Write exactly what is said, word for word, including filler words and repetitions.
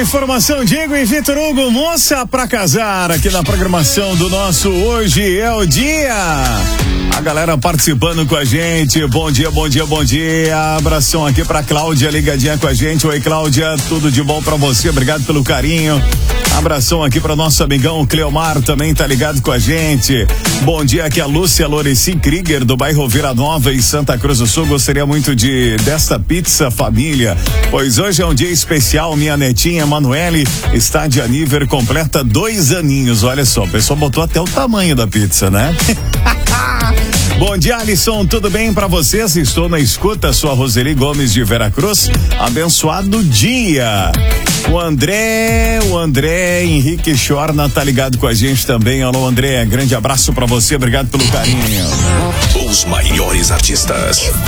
informação, Diego e Vitor Hugo, moça pra casar, aqui na programação do nosso Hoje é o Dia. A galera participando com a gente, bom dia, bom dia, bom dia. Abração aqui pra Cláudia, ligadinha com a gente. Oi, Cláudia, tudo de bom pra você, obrigado pelo carinho. Abração aqui para nosso amigão Cleomar, também tá ligado com a gente. Bom dia, aqui a Lúcia Loreci Krieger, do bairro Vila Nova, em Santa Cruz do Sul. Gostaria muito de desta pizza família, pois hoje é um dia especial. Minha netinha Manuele está de aniversário, completa dois aninhos. Olha só, o pessoal botou até o tamanho da pizza, né? Bom dia, Alisson, tudo bem pra vocês? Estou na escuta, sou a Roseli Gomes de Veracruz. Abençoado dia. O André, o André Henrique Chorna tá ligado com a gente também. Alô, André, grande abraço pra você, obrigado pelo carinho. Os maiores artistas,